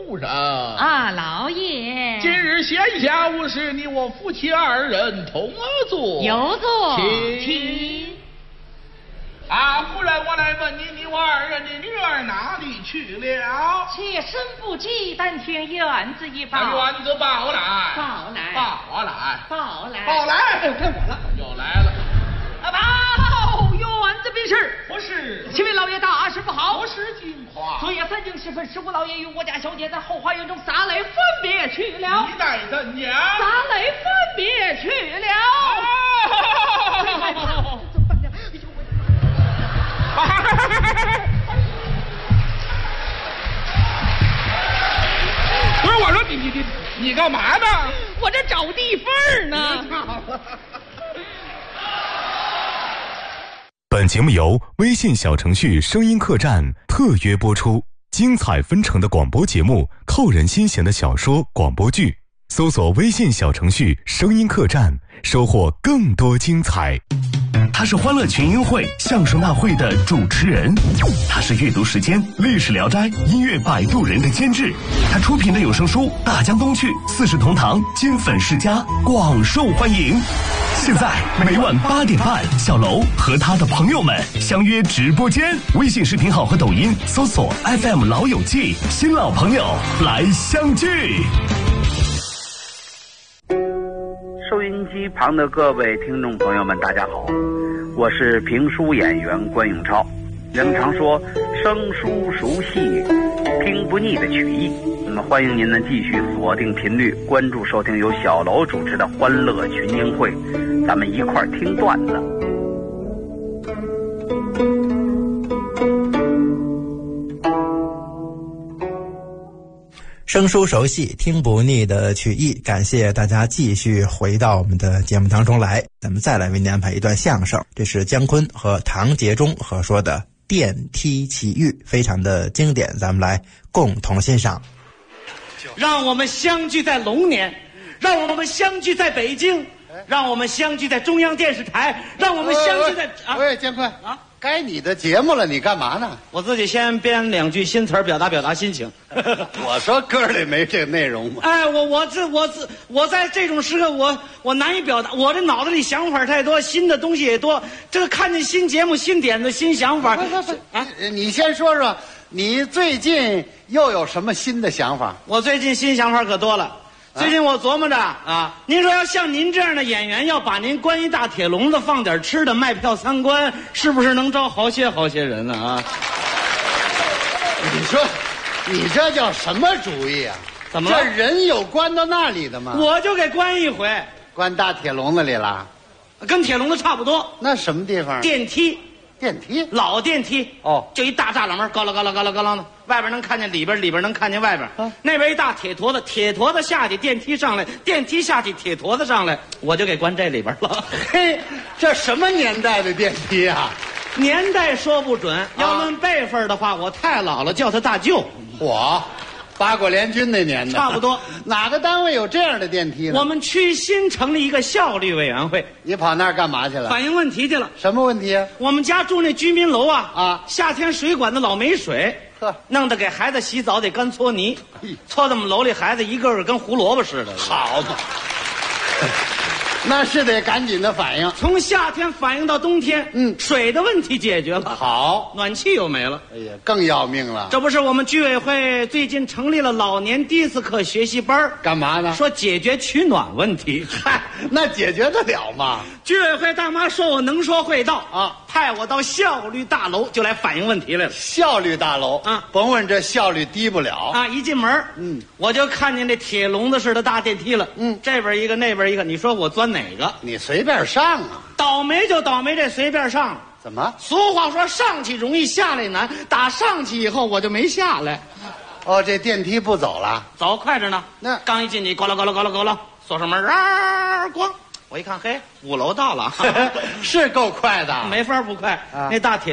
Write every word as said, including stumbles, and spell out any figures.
夫人。 啊，老爷。 今日闲暇无事，你我夫妻二人同坐。 有座， 请。 请。 啊，夫人，我来问你，你我二人的女儿哪里去了？ 妾身不知，但听院子一报。 院子报来， 报来， 报来， 报来， 报来！ 哎，该我了， 又来了。 啊，报院子禀事。 不是， 启禀老爷，大事不好。 不是金花。 昨夜三更时分，十五老爷与我家小姐在后花园中洒泪分别去了。 你待怎样？ 洒泪分别去了。 怎么办呢？哎呦我。 不是，我说你你你你干嘛呢？ 我这找地缝呢。 本节目由微信小程序声音客栈特约播出，精彩纷呈的广播节目，扣人心弦的小说广播剧，搜索微信小程序声音客栈，收获更多精彩。 他是欢乐群英会相声大会的主持人，他是阅读时间历史聊斋音乐摆渡人的监制，他出品的有声书《大江东去》四世同堂金粉世家广受欢迎。现在每晚八点半，小楼和他的朋友们相约直播间，微信视频号和抖音搜索 F M 老友记，新老朋友来相聚。 收音机旁的各位听众朋友们，大家好，我是评书演员关永超。人们常说生疏熟悉，听不腻的曲艺。那么欢迎您呢继续锁定频率，关注收听由小楼主持的欢乐群英会，咱们一块儿听段子。 生疏熟悉，听不腻的曲艺，感谢大家继续回到我们的节目当中来。咱们再来为您安排一段相声，这是姜昆和唐杰忠合说的《电梯奇遇》，非常的经典，咱们来共同欣赏。 让我们相聚在龙年，让我们相聚在北京，让我们相聚在中央电视台，让我们相聚在啊！ 喂，姜昆啊，该你的节目了，你干嘛呢？ 我自己先编两句新词儿，表达表达心情。 我说歌里没这内容吗？ 哎，我我这我这我在这种时刻，我我难以表达，我这脑子里想法太多，新的东西也多。这个看见新节目、新点子、新想法， 不不不啊！你先说说，你最近又有什么新的想法？ 我最近新想法可多了。最近我琢磨着啊，您说要像您这样的演员，要把您关一大铁笼子，放点吃的，卖票参观，是不是能招好些好些人呢？啊？ 你说，你这叫什么主意啊？ 怎么了？ 这人有关到那里的吗？ 我就给关一回， 关大铁笼子里了， 跟铁笼子差不多。 那什么地方？ 电梯。 电梯， 老电梯哦， 就一大栅栏门，高了高了高了高了的，外边能看见里边，里边能看见外边。啊、那边一大铁坨子，铁坨子下去，电梯上来，电梯下去，铁坨子上来，我就给关这里边了。 嘿，这什么年代的电梯啊？ 年代说不准，啊、要论辈分的话，我太老了，叫他大舅。 我。八国联军那年的， 差不多。 哪个单位有这样的电梯呢？ 我们区新成立一个效率委员会。 你跑那儿干嘛去了？ 反映问题去了。 什么问题啊？ 我们家住那居民楼啊， 啊， 夏天水管子老没水，呵，弄得给孩子洗澡得干搓泥，搓到我们楼里孩子一个个跟胡萝卜似的。 好嘛。那是得赶紧的反应， 从夏天反映到冬天，嗯，水的问题解决了， 好， 暖气又没了， 哎呀，更要命了。 这不是我们居委会最近成立了老年迪斯科学习班， 干嘛呢？ 说解决取暖问题。 嗨，那解决得了吗？ 居委会大妈说我能说会道啊， 派我到效率大楼就来反映问题来了。 效率大楼啊， 甭问这效率低不了啊！一进门，嗯，我就看见这铁笼子似的大电梯了，嗯，这边一个，那边一个，你说我钻哪个？ 你随便上啊！ 倒霉就倒霉这随便上。 怎么？ 俗话说上去容易下来难，打上去以后我就没下来。 哦，这电梯不走了？ 走，快着呢。 那刚一进去，咣啷咣啷咣啷咣啷，锁上门，啊，咣，我一看，嘿，五楼到了， 是够快的， 没法不快。啊、那大铁。